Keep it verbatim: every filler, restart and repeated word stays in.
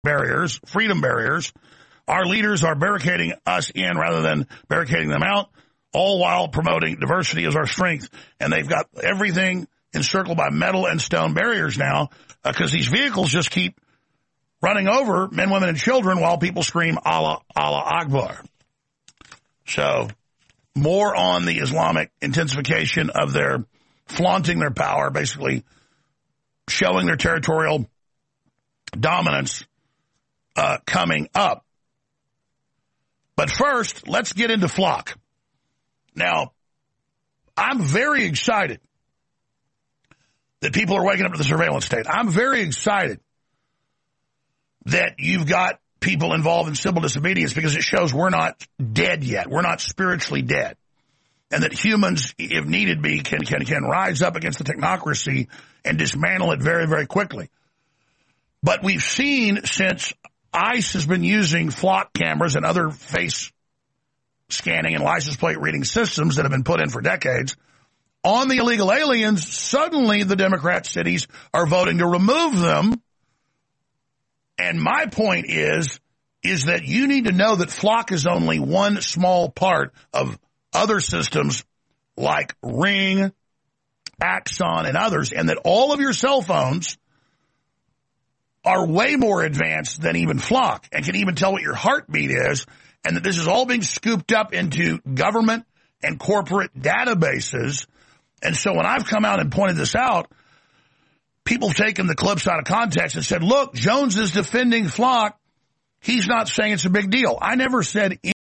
barriers, freedom barriers. Our leaders are barricading us in rather than barricading them out, all while promoting diversity as our strength. And they've got everything encircled by metal and stone barriers now because uh, these vehicles just keep running over men, women, and children while people scream Allah, Allah Akbar. So more on the Islamic intensification of their flaunting their power, basically showing their territorial dominance uh, coming up. But first, let's get into Flock. Now, I'm very excited that people are waking up to the surveillance state. I'm very excited that you've got people involved in civil disobedience because it shows we're not dead yet. We're not spiritually dead. And that humans, if needed be, can, can, can rise up against the technocracy and dismantle it very, very quickly. But we've seen since ICE has been using Flock cameras and other face scanning and license plate reading systems that have been put in for decades on the illegal aliens, suddenly the Democrat cities are voting to remove them. And my point is, is that you need to know that Flock is only one small part of other systems like Ring, Axon, and others, and that all of your cell phones are way more advanced than even Flock and can even tell what your heartbeat is, and that this is all being scooped up into government and corporate databases. And so when I've come out and pointed this out, people have taken the clips out of context and said, look, Jones is defending Flock. He's not saying it's a big deal. I never said